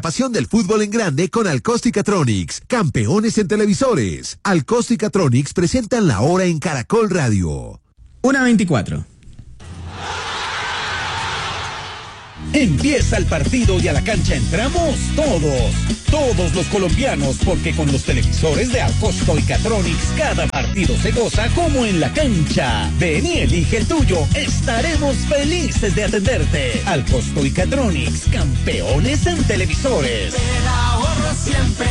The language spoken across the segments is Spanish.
Pasión del fútbol en grande con Alcostica-Tronics, campeones en televisores. Alcostica-Tronics presentan la hora en Caracol Radio. 1:24. Empieza el partido y a la cancha entramos todos los colombianos, porque con los televisores de Alcostica-Tronics cada partido se goza como en la cancha. Ven y elige el tuyo, estaremos felices de atenderte. Alcostica-Tronics, campeones en televisores. Te ahorro siempre,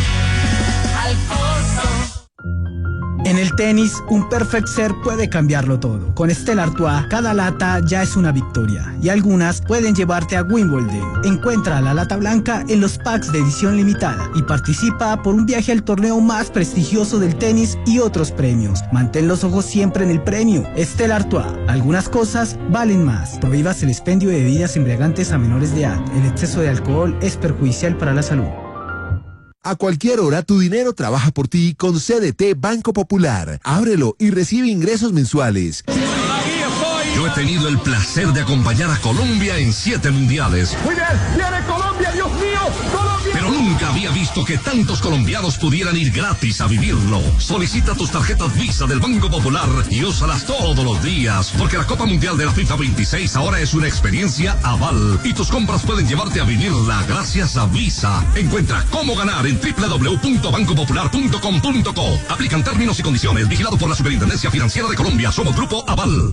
Alcosto. En el tenis, un perfect serve puede cambiarlo todo. Con Stella Artois, cada lata ya es una victoria y algunas pueden llevarte a Wimbledon. Encuentra la lata blanca en los packs de edición limitada y participa por un viaje al torneo más prestigioso del tenis y otros premios. Mantén los ojos siempre en el premio. Stella Artois, algunas cosas valen más. Prohíbas el expendio de bebidas embriagantes a menores de edad. El exceso de alcohol es perjudicial para la salud. A cualquier hora tu dinero trabaja por ti con CDT Banco Popular. Ábrelo y recibe ingresos mensuales. Yo he tenido el placer de acompañar a Colombia en 7 mundiales. Muy bien, viene Colombia, Dios mío, Colombia. Pero nunca había visto que tantos colombianos pudieran ir gratis a vivirlo. Solicita tus tarjetas Visa del Banco Popular y úsalas todos los días, porque la Copa Mundial de la FIFA 26 ahora es una experiencia aval y tus compras pueden llevarte a vivirla gracias a Visa. Encuentra cómo ganar en www.bancopopular.com.co. Aplican términos y condiciones. Vigilado por la Superintendencia Financiera de Colombia. Somos Grupo Aval.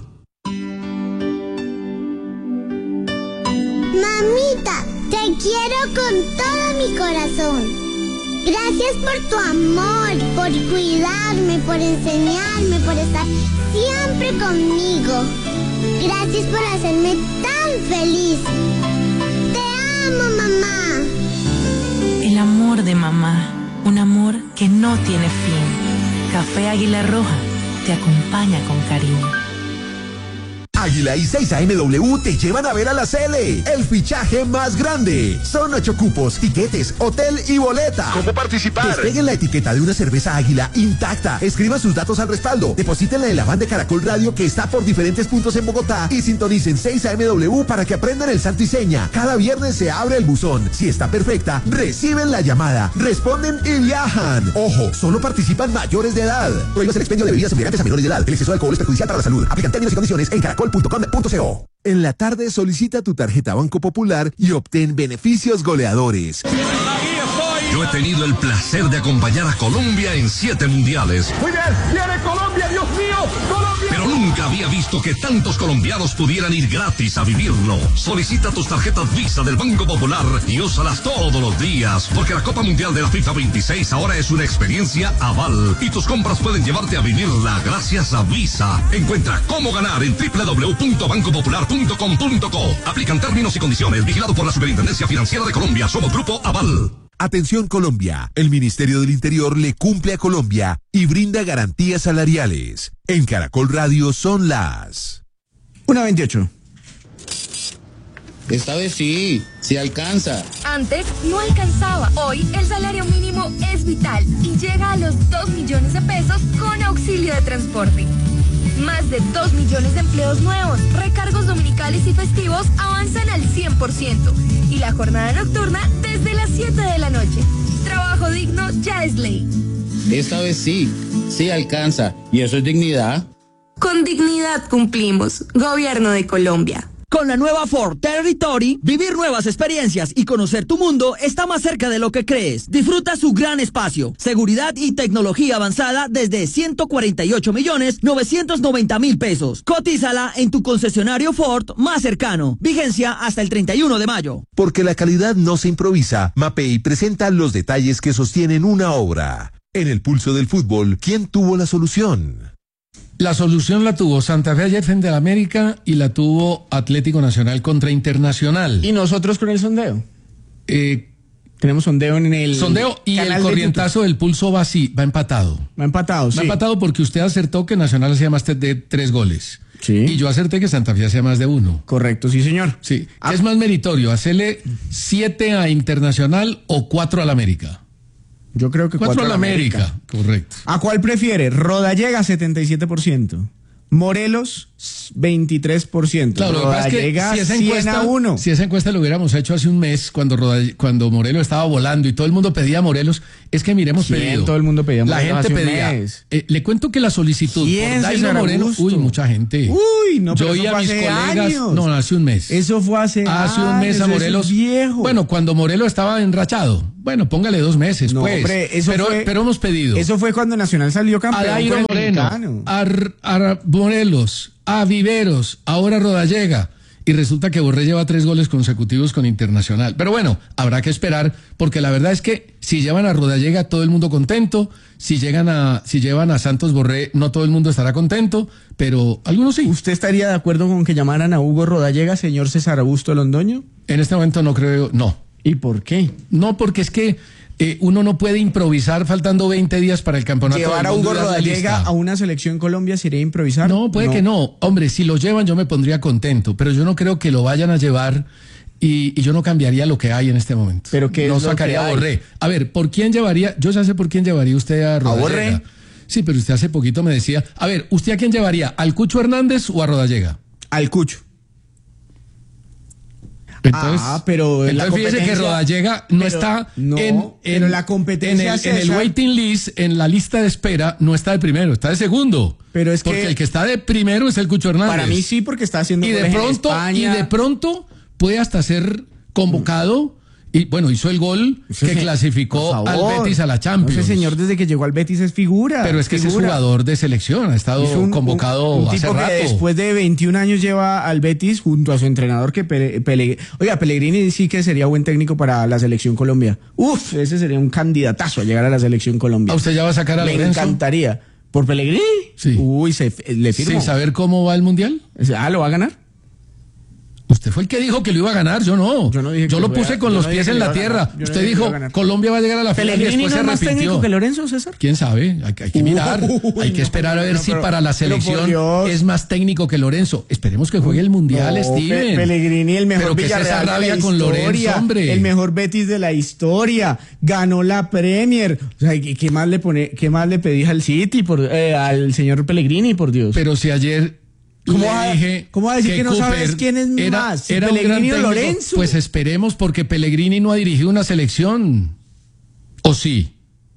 Mamita, te quiero con todo mi corazón. Gracias por tu amor, por cuidarme, por enseñarme, por estar siempre conmigo. Gracias por hacerme tan feliz. Te amo, mamá. El amor de mamá, un amor que no tiene fin. Café Águila Roja te acompaña con cariño. Águila y 6AMW te llevan a ver a la Cele, el fichaje más grande. Son 8 cupos, tiquetes, hotel y boleta. ¿Cómo participar? Despeguen la etiqueta de una cerveza Águila intacta. Escriban sus datos al respaldo. Deposítenla en la van de Caracol Radio que está por diferentes puntos en Bogotá y sintonicen 6AMW para que aprendan el santo y seña. Cada viernes se abre el buzón. Si está perfecta, reciben la llamada, responden y viajan. Ojo, solo participan mayores de edad. Prohíbas el expendio de bebidas embriagantes a menores de edad. El exceso de alcohol es perjudicial para la salud. Aplican términos y condiciones en caracol.com.co. En la tarde solicita tu tarjeta Banco Popular y obtén beneficios goleadores. Yo he tenido el placer de acompañar a Colombia en 7 mundiales. Muy bien, viene Colombia, Dios mío, Colombia. Pero nunca había visto que tantos colombianos pudieran ir gratis a vivirlo. Solicita tus tarjetas Visa del Banco Popular y úsalas todos los días, porque la Copa Mundial de la FIFA 26 ahora es una experiencia aval y tus compras pueden llevarte a vivirla gracias a Visa. Encuentra cómo ganar en www.bancopopular.com.co. Aplican términos y condiciones. Vigilado por la Superintendencia Financiera de Colombia. Somos Grupo Aval. Atención Colombia, el Ministerio del Interior le cumple a Colombia y brinda garantías salariales. En Caracol Radio son las 1:28. Esta vez sí alcanza. Antes no alcanzaba. Hoy el salario mínimo es vital y llega a los 2 millones de pesos con auxilio de transporte. Más de 2 millones de empleos nuevos, recargos dominicales y festivos avanzan al 100% y la jornada nocturna desde las 7 de la noche. Trabajo digno ya es ley. Esta vez sí alcanza. ¿Y eso es dignidad? Con dignidad cumplimos. Gobierno de Colombia. Con la nueva Ford Territory, vivir nuevas experiencias y conocer tu mundo está más cerca de lo que crees. Disfruta su gran espacio, seguridad y tecnología avanzada desde 148.990.000 pesos. Cotízala en tu concesionario Ford más cercano. Vigencia hasta el 31 de mayo. Porque la calidad no se improvisa, Mapei presenta los detalles que sostienen una obra. En el pulso del fútbol, ¿quién tuvo la solución? La solución la tuvo Santa Fe ayer frente al América y la tuvo Atlético Nacional contra Internacional. ¿Y nosotros con el sondeo? Tenemos sondeo en el... Sondeo y el corrientazo del pulso va así, va empatado. Va empatado, sí. Va empatado porque usted acertó que Nacional hacía más de 3 goles. Sí. Y yo acerté que Santa Fe hacía más de 1. Correcto, sí, señor. Sí. ¿Qué es más meritorio, hacerle 7 a Internacional o 4 al América? Yo creo que 4 al América. Correcto. ¿A cuál prefiere? Rodallega 77%, Morelos, 23%. Claro, lo que pasa es que si esa encuesta lo hubiéramos hecho hace un mes, cuando Morelos estaba volando y todo el mundo pedía Morelos, es que miremos pedido. Todo el mundo pedía Morelos. La gente pedía. Le cuento que la solicitud por Dairo Moreno, mucha gente. Yo oí a mis colegas. Años. No, hace un mes. Eso fue hace un mes a Morelos. Viejo. Bueno, cuando Morelos estaba enrachado. Bueno, póngale 2 meses, pues. Hombre, pero hemos pedido. Eso fue cuando Nacional salió campeón. A Dairo Moreno, a Morelos, a Viveros, ahora Rodallega. Y resulta que Borré lleva 3 goles consecutivos con Internacional. Pero bueno, habrá que esperar, porque la verdad es que si llevan a Rodallega, todo el mundo contento. Si llevan a Santos Borré, no todo el mundo estará contento, pero algunos sí. ¿Usted estaría de acuerdo con que llamaran a Hugo Rodallega, señor César Augusto Londoño? En este momento no creo, no. ¿Y por qué? No, porque es que uno no puede improvisar faltando 20 días para el campeonato. ¿Llevar a Hugo Rodallega a una selección Colombia sería improvisar? No, puede que no. Hombre, si lo llevan yo me pondría contento, pero yo no creo que lo vayan a llevar y yo no cambiaría lo que hay en este momento. ¿Pero qué no es lo sacaría que a hay? Borré. A ver, ¿por quién llevaría? Yo ya sé por quién llevaría usted a Rodallega. ¿A Borré? Sí, pero usted hace poquito me decía, a ver, ¿usted a quién llevaría? ¿Al Cucho Hernández o a Rodallega? Al Cucho. Entonces, pero fíjese que Rodallega no está en la competencia en el waiting list, en la lista de espera, no está de primero, está de segundo. Pero es porque el que está de primero es el Cucho Hernández. Para mí sí, porque está haciendo goles en España. Y de pronto puede hasta ser convocado. Y bueno, hizo el gol que clasificó al Betis a la Champions. Ese señor desde que llegó al Betis es figura. Pero es que ese es jugador de selección, ha estado convocado un hace tipo rato. Que después de 21 años lleva al Betis junto a su entrenador que Pellegrini sí que sería buen técnico para la selección Colombia. Ese sería un candidatazo a llegar a la selección Colombia. ¿A usted ya va a sacar a Lorenzo? Me encantaría. ¿Por Pellegrini? Sí. Le firmo. ¿Sin saber cómo va el Mundial? ¿Lo va a ganar? Usted fue el que dijo que lo iba a ganar, yo no. Yo no dije yo lo puse con los pies en la tierra. Usted dijo, Colombia va a llegar a la final y después se repitió. ¿Pellegrini no es más técnico que Lorenzo, César? ¿Quién sabe? Hay que mirar. Hay que esperar a ver si para la selección es más técnico que Lorenzo. Esperemos que juegue el Mundial, Steven. Pellegrini, el mejor Villarreal Villarreal de la historia, con Lorenzo, hombre. El mejor Betis de la historia. Ganó la Premier. O sea, ¿qué más le pedís al City, al señor Pellegrini, por Dios? Pero si ayer... ¿Cómo va a decir que no sabes quién es más? Si era Pellegrini o Lorenzo. Pues esperemos, porque Pellegrini no ha dirigido una selección. ¿O sí?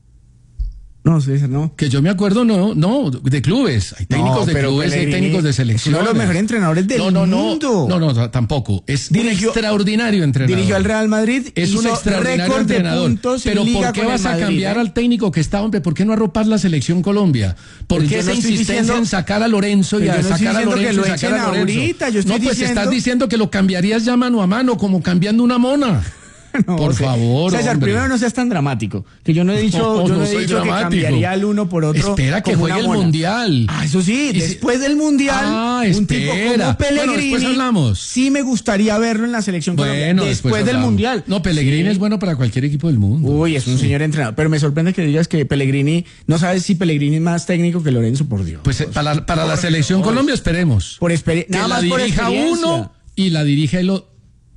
No, César, no. Que yo me acuerdo, no, de clubes. Hay técnicos de clubes y hay técnicos de selección. Es uno de los mejores entrenadores del mundo. No, tampoco. Es un extraordinario entrenador. Dirigió al Real Madrid. Es un extraordinario entrenador. Pero ¿por qué vas a cambiar al técnico que está, hombre? ¿Por qué no arropas la selección Colombia? ¿Por qué esa insistencia en sacar a Lorenzo y a sacar a Lorenzo y sacar a Lorenzo? No, pues estás diciendo que lo cambiarías ya mano a mano, como cambiando una mona. No, por favor, César, hombre. Primero no seas tan dramático, que yo no he dicho, que cambiaría el uno por otro. Espera que juegue el Mundial. Eso sí, después del Mundial, un tipo como Pellegrini, después hablamos. Sí me gustaría verlo en la selección colombiana después del Mundial. No, Pellegrini es bueno para cualquier equipo del mundo. Es un señor entrenador, pero me sorprende que digas que Pellegrini, no sabes si Pellegrini es más técnico que Lorenzo, por Dios. Pues para la selección Colombia esperemos. Nada más por dirija uno y la dirige el otro.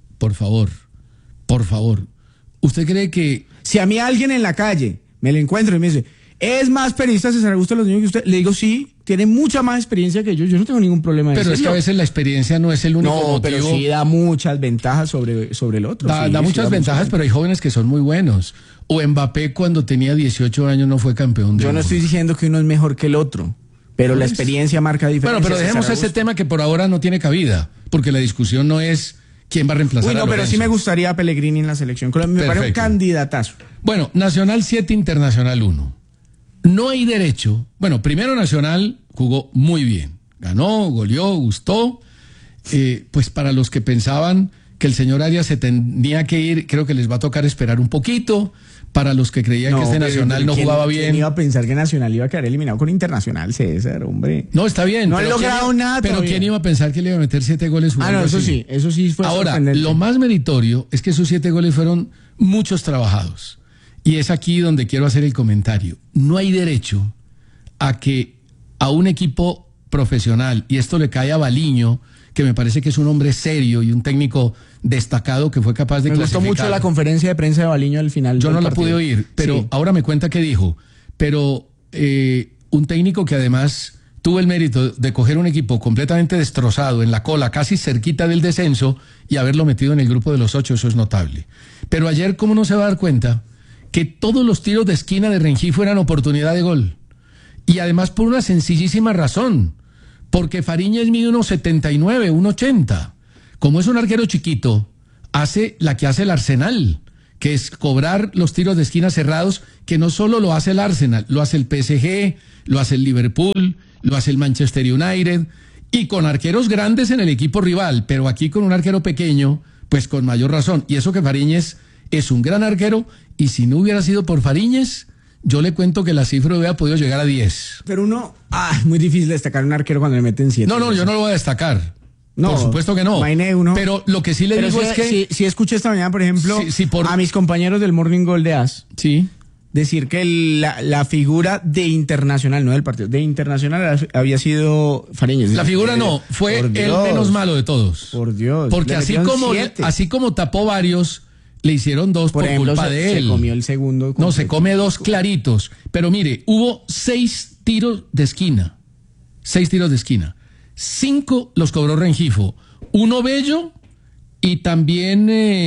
Por favor, ¿usted cree que si a mí alguien en la calle me lo encuentro y me dice, es más periodista César Augusto Londoño que usted? Le digo, sí, tiene mucha más experiencia que yo no tengo ningún problema de eso. Pero es que a veces la experiencia no es el único motivo. Pero sí da muchas ventajas sobre el otro. Da muchas ventajas, pero hay jóvenes que son muy buenos. O Mbappé cuando tenía 18 años no fue campeón del mundo. Yo no estoy diciendo que uno es mejor que el otro, pero la experiencia marca diferencia. Bueno, pero dejemos ese tema que por ahora no tiene cabida, porque la discusión no es quién va a reemplazar a Lorenzo. Pero sí me gustaría a Pellegrini en la selección Colombia. Me parece un candidatazo. Bueno, Nacional 7, Internacional 1. No hay derecho. Bueno, primero Nacional jugó muy bien. Ganó, goleó, gustó. Pues para los que pensaban que el señor Arias se tenía que ir, creo que les va a tocar esperar un poquito. Para los que creían que Nacional no jugaba bien. ¿Quién iba a pensar que Nacional iba a quedar eliminado con Internacional, César, hombre? No, está bien. No ha logrado nada. Pero ¿quién iba a pensar que le iba a meter 7 goles jugando así? Eso sí fue Ahora, lo más meritorio es que esos 7 goles fueron muchos trabajados. Y es aquí donde quiero hacer el comentario. No hay derecho a que a un equipo profesional, y esto le cae a Baliño, que me parece que es un hombre serio y un técnico destacado que fue capaz de clasificar. Me gustó mucho la conferencia de prensa de Baliño al final. Yo no la pude oír, pero ahora me cuenta que dijo. Pero un técnico que además tuvo el mérito de coger un equipo completamente destrozado en la cola, casi cerquita del descenso, y haberlo metido en el grupo de los 8, eso es notable. Pero ayer, ¿cómo no se va a dar cuenta que todos los tiros de esquina de Rengifo eran oportunidad de gol? Y además por una sencillísima razón, porque Fariñez mide 1.79, 1.80. Como es un arquero chiquito, hace la que hace el Arsenal, que es cobrar los tiros de esquina cerrados, que no solo lo hace el Arsenal, lo hace el PSG, lo hace el Liverpool, lo hace el Manchester United, y con arqueros grandes en el equipo rival, pero aquí con un arquero pequeño, pues con mayor razón. Y eso que Fariñez es un gran arquero, y si no hubiera sido por Fariñez, yo le cuento que la cifra hubiera podido llegar a 10. Pero es muy difícil destacar un arquero cuando le meten 7. No, yo no lo voy a destacar. No, por supuesto que no. Pero lo que sí le digo es que... Si escuché esta mañana, por ejemplo, a mis compañeros del Morning Goal de AS, sí, decir que la figura de Internacional, no del partido, de Internacional había sido Fariñez. La figura no, fue el menos malo de todos. Por Dios. Porque así como tapó varios, le hicieron 2 por ejemplo, culpa de él. Se comió el segundo. No, se come 2 claritos. Pero mire, hubo 6 tiros de esquina. 6 tiros de esquina. 5 los cobró Rengifo, 1 Bello, y también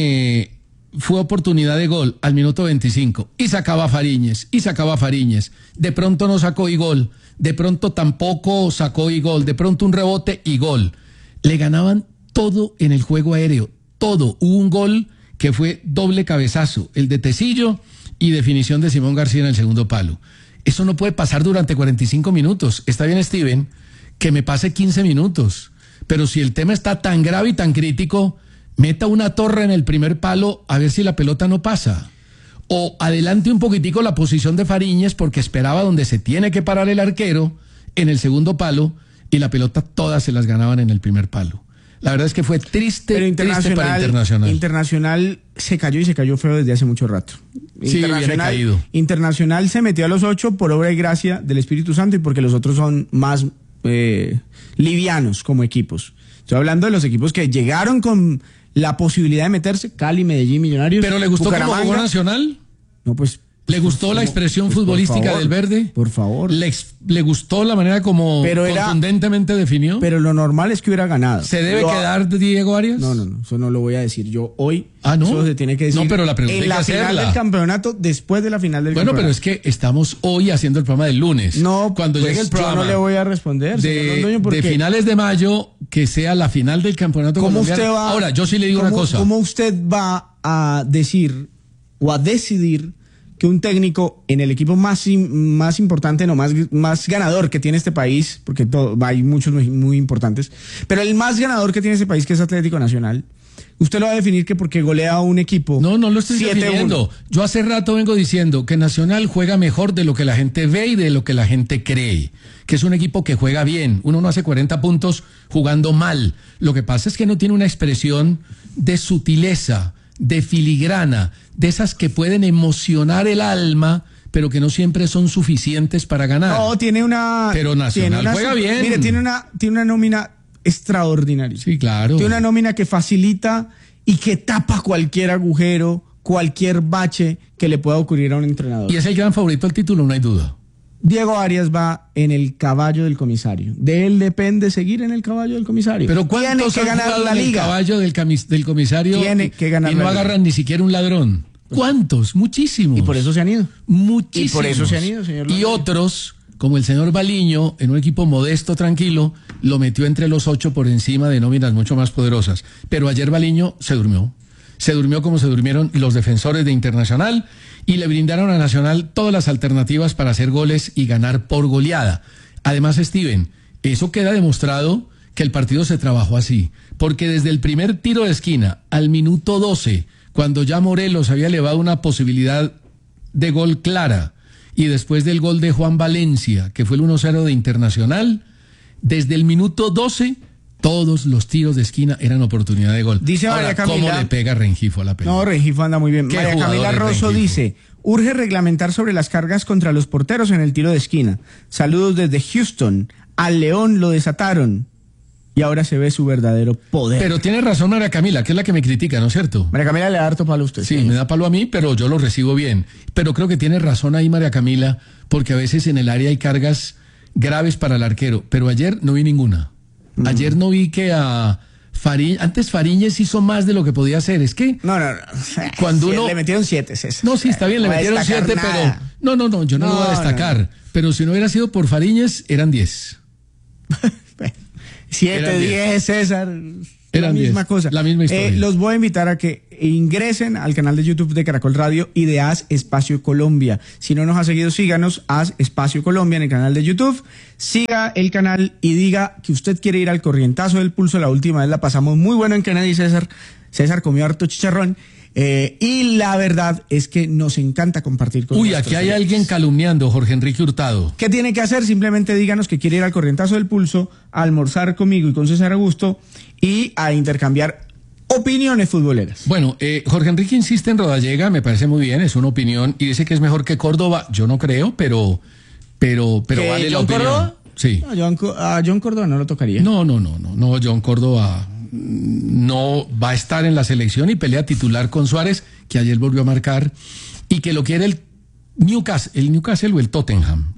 fue oportunidad de gol al minuto 25, y sacaba Fariñez, de pronto no sacó y gol, de pronto tampoco sacó y gol, de pronto un rebote y gol. Le ganaban todo en el juego aéreo, todo. Hubo un gol que fue doble cabezazo, el de Tecillo, y definición de Simón García en el segundo palo. Eso no puede pasar durante 45 minutos. Está bien, Steven, que me pase 15 minutos. Pero si el tema está tan grave y tan crítico, meta una torre en el primer palo a ver si la pelota no pasa. O adelante un poquitico la posición de Fariñez porque esperaba donde se tiene que parar el arquero en el segundo palo y la pelota todas se las ganaban en el primer palo. La verdad es que fue triste para Internacional. Internacional se cayó y se cayó feo desde hace mucho rato. Sí, viene caído. Internacional se metió a los 8 por obra y gracia del Espíritu Santo y porque los otros son más livianos como equipos. Estoy hablando de los equipos que llegaron con la posibilidad de meterse, Cali, Medellín, Millonarios. ¿Pero le gustó como jugó Nacional? No, pues... ¿Le gustó la expresión futbolística del Verde? Por favor. ¿Le gustó la manera como contundentemente definió? Pero lo normal es que hubiera ganado. ¿Se debe quedar Diego Arias? No, eso no lo voy a decir yo hoy. ¿No? Eso se tiene que decir no, pero la pregunta en la final del campeonato, después de la final del campeonato. Bueno, pero es que estamos hoy haciendo el programa del lunes. No, cuando llegue el programa. Yo no le voy a responder, señor Londoño, porque de finales de mayo, que sea la final del campeonato colombiano. Usted va, ahora, yo sí le digo una cosa. ¿Cómo usted va a decir o a decidir que un técnico en el equipo más importante, más ganador que tiene este país, porque hay muchos muy importantes, pero el más ganador que tiene este país, que es Atlético Nacional, usted lo va a definir que porque golea a un equipo? No lo estoy definiendo. Yo hace rato vengo diciendo que Nacional juega mejor de lo que la gente ve y de lo que la gente cree, que es un equipo que juega bien. Uno no hace 40 puntos jugando mal. Lo que pasa es que no tiene una expresión de sutileza, de filigrana, de esas que pueden emocionar el alma, pero que no siempre son suficientes para ganar. No, tiene una... Pero Nacional juega bien. Mire, tiene una nómina extraordinaria. Sí, claro. Tiene una nómina que facilita y que tapa cualquier agujero, cualquier bache que le pueda ocurrir a un entrenador. Y es el gran favorito al título, no hay duda. Diego Arias va en el caballo del comisario. De él depende seguir en el caballo del comisario. Pero ¿cuántos tiene que ganar la liga? El caballo del comisario tiene que ganar y no agarran ni siquiera un ladrón. ¿Cuántos? Muchísimos. Y por eso se han ido. Muchísimos. Y por eso se han ido, señor Londoño. Y otros, como el señor Baliño, en un equipo modesto, tranquilo, lo metió entre los 8 por encima de nóminas mucho más poderosas. Pero ayer Baliño se durmió. Se durmió como se durmieron los defensores de Internacional y le brindaron a Nacional todas las alternativas para hacer goles y ganar por goleada. Además, Steven, eso queda demostrado que el partido se trabajó así, porque desde el primer tiro de esquina al minuto 12, cuando ya Morelos había elevado una posibilidad de gol clara, y después del gol de Juan Valencia, que fue el 1-0 de Internacional, desde el minuto 12... todos los tiros de esquina eran oportunidad de gol. Dice María Camila, ¿cómo le pega Rengifo a la pelota? No, Rengifo anda muy bien. María Camila Rosso dice, urge reglamentar sobre las cargas contra los porteros en el tiro de esquina. Saludos desde Houston. Al León lo desataron y ahora se ve su verdadero poder. Pero tiene razón María Camila, que es la que me critica, ¿no es cierto? María Camila le da harto palo a usted. Sí, me da palo a mí, pero yo lo recibo bien. Pero creo que tiene razón ahí María Camila, porque a veces en el área hay cargas graves para el arquero, pero ayer no vi ninguna. Ayer no vi que a Fariñez, antes Fariñez hizo más de lo que podía hacer, es que... No. Cuando uno... Le metieron 7, César. No, sí, está bien, le metieron 7, pero... No, yo no lo voy a destacar. Pero si no hubiera sido por Fariñez, eran 10. 7, 10, César... La misma cosa. La misma historia. Los voy a invitar a que ingresen al canal de YouTube de Caracol Radio y de Haz Espacio Colombia. Si no nos ha seguido, síganos, Haz Espacio Colombia en el canal de YouTube. Siga el canal y diga que usted quiere ir al corrientazo del pulso. La última vez la pasamos muy bueno en Kennedy, César. César comió harto chicharrón. Y la verdad es que nos encanta compartir con aquí hay alguien calumniando, Jorge Enrique Hurtado. ¿Qué tiene que hacer? Simplemente díganos que quiere ir al corrientazo del pulso, a almorzar conmigo y con César Augusto y a intercambiar opiniones futboleras. Bueno, Jorge Enrique insiste en Rodallega, me parece muy bien, es una opinión, y dice que es mejor que Córdoba. Yo no creo, pero vale la opinión. ¿Córdoba? Sí. A John Córdoba no lo tocaría. No, John Córdoba no va a estar en la selección y pelea titular con Suárez, que ayer volvió a marcar, y que lo quiere el Newcastle o el Tottenham.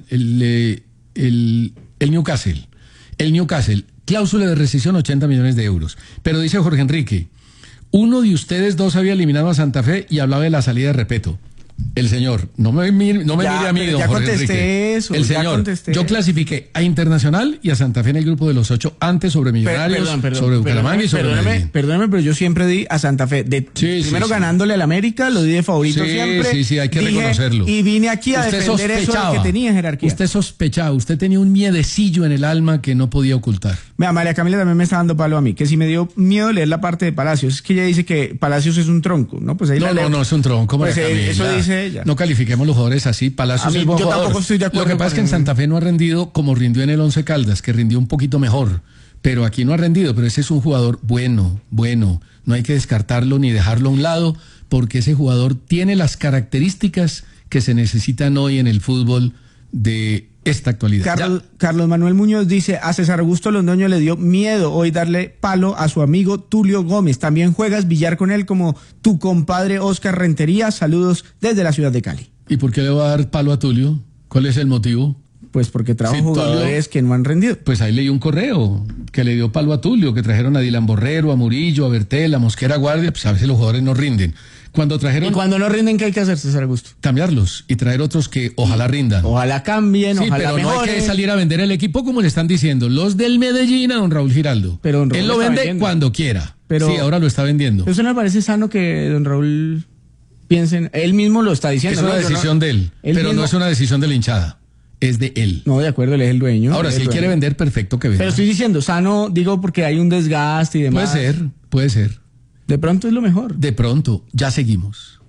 El Newcastle, cláusula de rescisión 80 millones de euros. Pero dice Jorge Enrique, uno de ustedes dos había eliminado a Santa Fe y hablaba de la salida de Repeto. El señor, no me mire a mí, don Jorge Enrique. Eso, el señor, yo clasifiqué a Internacional y a Santa Fe en el grupo de los 8, antes sobre Millonarios, sobre Bucaramanga y sobre Medellín. Perdóneme, pero yo siempre di a Santa Fe, primero ganándole al América, lo di de favorito siempre. Sí, hay que reconocerlo. Y vine aquí a defender eso de que tenía jerarquía. Usted sospechaba, usted tenía un miedecillo en el alma que no podía ocultar. Mira, María Camila también me está dando palo a mí, que si me dio miedo leer la parte de Palacios, es que ella dice que Palacios es un tronco, ¿no? Pues ahí no es un tronco, María Camila. Eso dice ella. No califiquemos los jugadores así. Palacios es buen jugador. Yo tampoco estoy de acuerdo. Lo que pasa es que en Santa Fe no ha rendido como rindió en el Once Caldas, que rindió un poquito mejor. Pero aquí no ha rendido, pero ese es un jugador bueno. No hay que descartarlo ni dejarlo a un lado, porque ese jugador tiene las características que se necesitan hoy en el fútbol de esta actualidad. Carlos Manuel Muñoz dice, a César Augusto Londoño le dio miedo hoy darle palo a su amigo Tulio Gómez. También juegas billar con él como tu compadre Oscar Rentería. Saludos desde la ciudad de Cali. ¿Y por qué le va a dar palo a Tulio? ¿Cuál es el motivo? Pues porque trajo jugadores que no han rendido. Pues ahí leí un correo que le dio palo a Tulio, que trajeron a Dylan Borrero, a Murillo, a Bertel, a Mosquera Guardia, pues a veces los jugadores no rinden. Y cuando no rinden, ¿qué hay que hacer, César Augusto? Cambiarlos y traer otros que ojalá rindan. Ojalá cambien, sí, ojalá pero mejoren. No hay que salir a vender el equipo como le están diciendo los del Medellín a don Raúl Giraldo. Pero don Raúl él lo vende cuando quiera. Sí, ahora lo está vendiendo. Eso no me parece sano que don Raúl piensen, él mismo lo está diciendo. Es una decisión de él, pero no es una decisión de la hinchada. Es de él. No, de acuerdo, él es el dueño. Ahora, si él quiere vender, perfecto que venda. Pero estoy diciendo, sano, digo, porque hay un desgaste y demás. Puede ser. De pronto es lo mejor. De pronto, ya seguimos.